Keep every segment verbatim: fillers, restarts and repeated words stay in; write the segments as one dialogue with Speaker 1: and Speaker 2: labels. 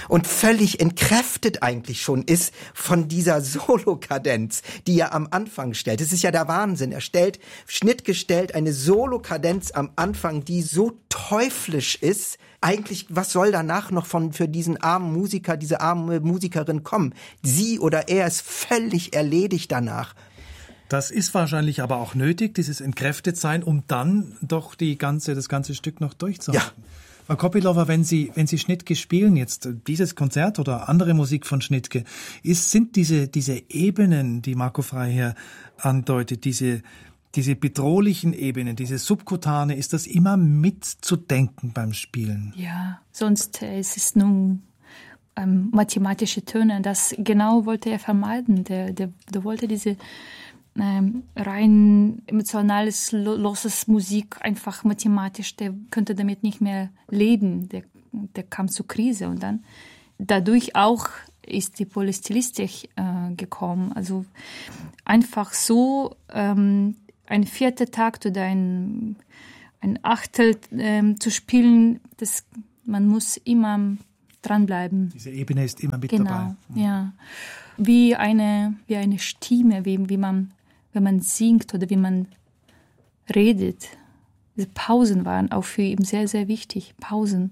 Speaker 1: und völlig entkräftet eigentlich schon ist von dieser Solokadenz, die er am Anfang stellt. Das ist ja der Wahnsinn. Er stellt, schnittgestellt, eine Solokadenz am Anfang, die so teuflisch ist. Eigentlich, was soll danach noch von für diesen armen Musiker, diese arme Musikerin kommen? Sie oder er ist völlig erledigt danach.
Speaker 2: Das ist wahrscheinlich aber auch nötig, dieses Entkräftetsein, um dann doch die ganze, das ganze Stück noch durchzuhalten. Ja. Frau Kopilova, wenn Sie, wenn Sie Schnittke spielen, jetzt dieses Konzert oder andere Musik von Schnittke, ist, sind diese, diese Ebenen, die Marco Freiherr andeutet, diese, diese bedrohlichen Ebenen, diese subkutane, ist das immer mitzudenken beim Spielen?
Speaker 3: Ja, sonst äh, es ist es nun ähm, mathematische Töne. Das genau wollte er vermeiden. Der, der, der wollte diese ähm, rein emotionales, loses Musik einfach mathematisch, der könnte damit nicht mehr leben. Der, der kam zur Krise und dann dadurch auch ist die Polystylistik äh, gekommen. Also einfach so ähm, ein vierter Takt oder ein, ein Achtel ähm, zu spielen, das, man muss immer dranbleiben.
Speaker 2: Diese Ebene ist immer mit
Speaker 3: genau,
Speaker 2: dabei.
Speaker 3: Genau, ja. Wie eine, wie eine Stimme, wie, wie man, wenn man singt oder wie man redet. Diese Pausen waren auch für ihn sehr, sehr wichtig. Pausen.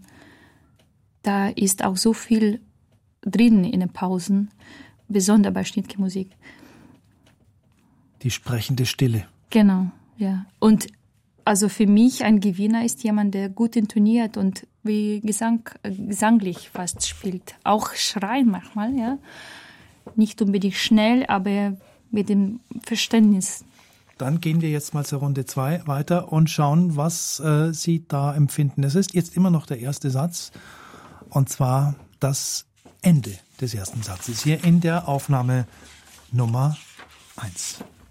Speaker 3: Da ist auch so viel drin in den Pausen, besonders bei Schnittke-Musik.
Speaker 2: Die sprechende Stille.
Speaker 3: Genau, ja. Und also für mich ein Gewinner ist jemand, der gut intoniert und wie Gesang, äh, gesanglich fast spielt. Auch schreien manchmal, ja. Nicht unbedingt schnell, aber mit dem Verständnis.
Speaker 2: Dann gehen wir jetzt mal zur Runde zwei weiter und schauen, was äh, Sie da empfinden. Es ist jetzt immer noch der erste Satz, und zwar das Ende des ersten Satzes hier in der Aufnahme Nummer eins.